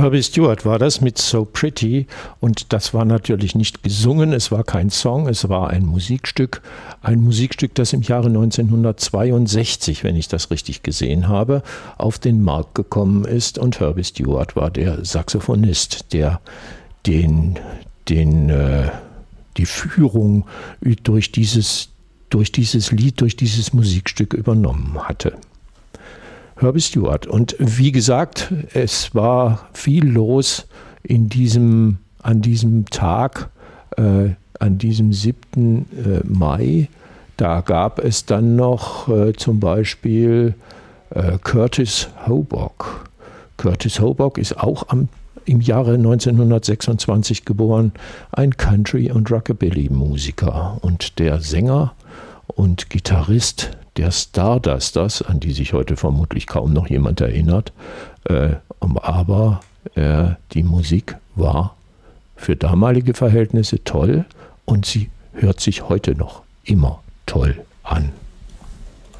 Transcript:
Herbie Stewart war das mit So Pretty, und das war natürlich nicht gesungen, es war kein Song, es war ein Musikstück, das im Jahre 1962, wenn ich das richtig gesehen habe, auf den Markt gekommen ist, und Herbie Stewart war der Saxophonist, der die Führung durch dieses Lied, durch dieses Musikstück übernommen hatte. Herbie Stewart. Und wie gesagt, es war viel los an diesem Tag, an diesem 7. Mai. Da gab es dann noch zum Beispiel Curtis Hobock. Curtis Hobock ist auch im Jahre 1926 geboren, ein Country- und Rockabilly-Musiker und der Sänger und Gitarrist der Stardusters, an die sich heute vermutlich kaum noch jemand erinnert. Aber die Musik war für damalige Verhältnisse toll und sie hört sich heute noch immer toll an.